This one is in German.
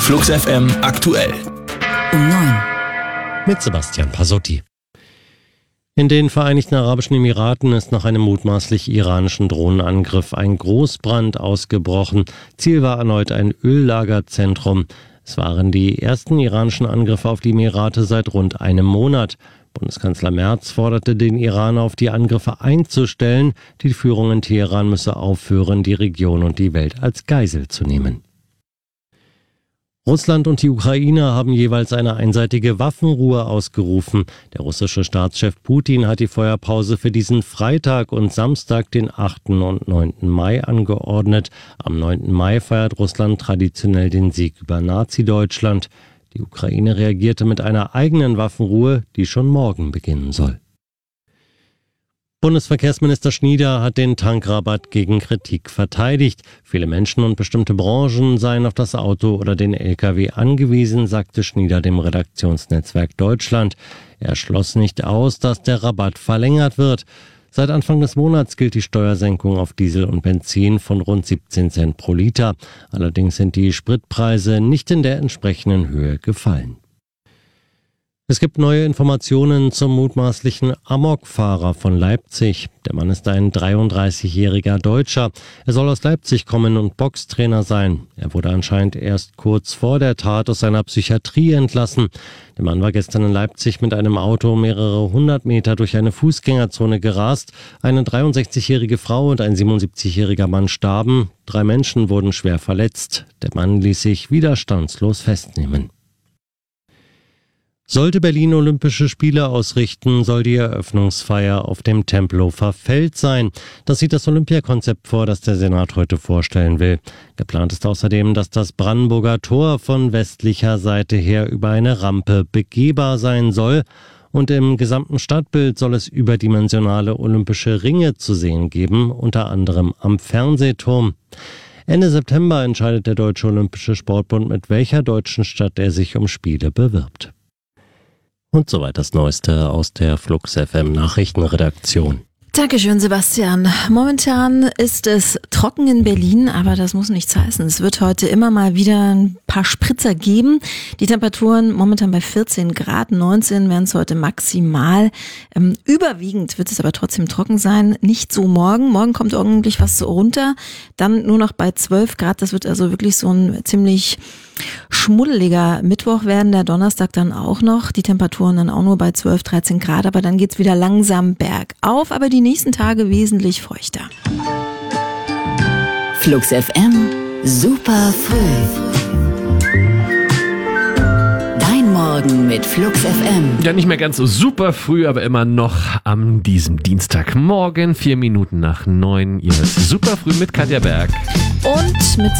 Flux FM aktuell. Um 9. Mit Sebastian Pasotti. In den Vereinigten Arabischen Emiraten ist nach einem mutmaßlich iranischen Drohnenangriff ein Großbrand ausgebrochen. Ziel war erneut ein Öllagerzentrum. Es waren die ersten iranischen Angriffe auf die Emirate seit rund einem Monat. Bundeskanzler Merz forderte den Iran auf, die Angriffe einzustellen. Die Führung in Teheran müsse aufhören, die Region und die Welt als Geisel zu nehmen. Russland und die Ukraine haben jeweils eine einseitige Waffenruhe ausgerufen. Der russische Staatschef Putin hat die Feuerpause für diesen Freitag und Samstag, den 8. und 9. Mai, angeordnet. Am 9. Mai feiert Russland traditionell den Sieg über Nazi-Deutschland. Die Ukraine reagierte mit einer eigenen Waffenruhe, die schon morgen beginnen soll. Bundesverkehrsminister Schnieder hat den Tankrabatt gegen Kritik verteidigt. Viele Menschen und bestimmte Branchen seien auf das Auto oder den Lkw angewiesen, sagte Schnieder dem Redaktionsnetzwerk Deutschland. Er schloss nicht aus, dass der Rabatt verlängert wird. Seit Anfang des Monats gilt die Steuersenkung auf Diesel und Benzin von rund 17 Cent pro Liter. Allerdings sind die Spritpreise nicht in der entsprechenden Höhe gefallen. Es gibt neue Informationen zum mutmaßlichen Amokfahrer von Leipzig. Der Mann ist ein 33-jähriger Deutscher. Er soll aus Leipzig kommen und Boxtrainer sein. Er wurde anscheinend erst kurz vor der Tat aus seiner Psychiatrie entlassen. Der Mann war gestern in Leipzig mit einem Auto mehrere 100 Meter durch eine Fußgängerzone gerast. Eine 63-jährige Frau und ein 77-jähriger Mann starben. 3 Menschen wurden schwer verletzt. Der Mann ließ sich widerstandslos festnehmen. Sollte Berlin Olympische Spiele ausrichten, soll die Eröffnungsfeier auf dem Tempelhofer Feld sein. Das sieht das Olympiakonzept vor, das der Senat heute vorstellen will. Geplant ist außerdem, dass das Brandenburger Tor von westlicher Seite her über eine Rampe begehbar sein soll. Und im gesamten Stadtbild soll es überdimensionale olympische Ringe zu sehen geben, unter anderem am Fernsehturm. Ende September entscheidet der Deutsche Olympische Sportbund, mit welcher deutschen Stadt er sich um Spiele bewirbt. Und soweit das Neueste aus der Flux FM Nachrichtenredaktion. Dankeschön, Sebastian. Momentan ist es trocken in Berlin, aber das muss nichts heißen. Es wird heute immer mal wieder ein paar Spritzer geben. Die Temperaturen momentan bei 14 Grad, 19 werden es heute maximal. Überwiegend wird es aber trotzdem trocken sein. Nicht so morgen. Morgen kommt ordentlich was runter. Dann nur noch bei 12 Grad. Das wird also wirklich so ein ziemlich schmuddeliger Mittwoch werden. Der Donnerstag dann auch noch. Die Temperaturen dann auch nur bei 12, 13 Grad. Aber dann geht's wieder langsam bergauf. Aber die nächsten Tage wesentlich feuchter. Flux FM, super früh. Dein Morgen mit Flux FM. Ja, nicht mehr ganz so super früh, aber immer noch an diesem Dienstagmorgen, 4 Minuten nach 9. Ihr hört super früh mit Katja Berg. Und mit